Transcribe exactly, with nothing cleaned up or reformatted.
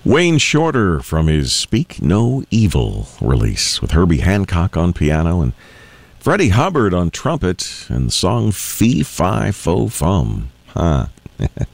Wayne Shorter from his Speak No Evil release with Herbie Hancock on piano and Freddie Hubbard on trumpet and the song Fee Fi Fo Fum. Huh.